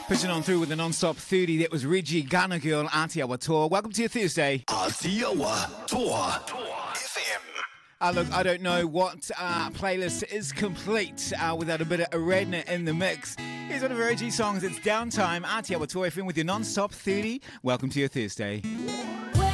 Pushing on through with the non-stop 30. That was Reggie Ghana Girl, Aotearoa Tour. Welcome to your Thursday. Aotearoa Tour FM. Look, I don't know what playlist is complete without a bit of Aradna in the mix. Here's one of her OG songs. It's Downtime, Aotearoa Tour FM with your non-stop 30. Welcome to your Thursday.